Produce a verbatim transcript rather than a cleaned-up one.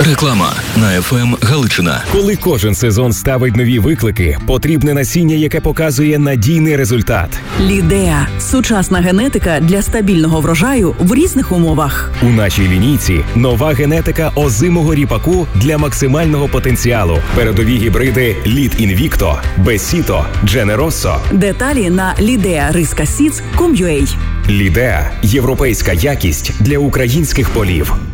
Реклама на еф ем Галичина. Коли кожен сезон ставить нові виклики, потрібне насіння, яке показує надійний результат. Лідеа – сучасна генетика для стабільного врожаю в різних умовах. У нашій лінійці нова генетика озимого ріпаку для максимального потенціалу. Передові гібриди Лід Інвікто, Бесіто, Дженеросо. Деталі на лідеа риска сідс крапка ком крапка ю а. Лідеа – європейська якість для українських полів.